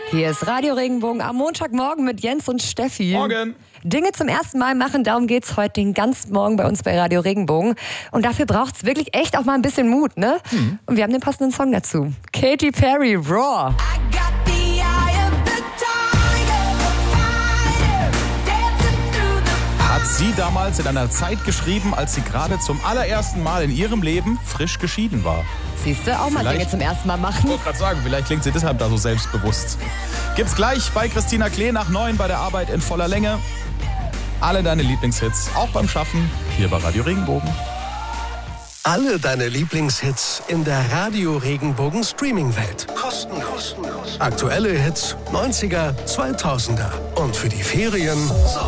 Hier ist Radio Regenbogen am Montagmorgen mit Jens und Steffi. Morgen. Dinge zum ersten Mal machen, darum geht's heute den ganzen Morgen bei uns bei Radio Regenbogen. Und dafür braucht's wirklich echt auch mal ein bisschen Mut, ne? Und wir haben den passenden Song dazu. Katy Perry, Roar. Hat sie damals in einer Zeit geschrieben, als sie gerade zum allerersten Mal in ihrem Leben frisch geschieden war. Siehst du, auch mal Vielleicht- Dinge zum ersten Mal Ich machen. wollte gerade sagen, vielleicht klingt sie deshalb da so selbstbewusst. Gibt's gleich bei Christina Klee nach 9 bei der Arbeit in voller Länge. Alle deine Lieblingshits, auch beim Schaffen, hier bei Radio Regenbogen. Alle deine Lieblingshits in der Radio Regenbogen Streaming-Welt. Kostenlos. Aktuelle Hits, 90er, 2000er. Und für die Ferien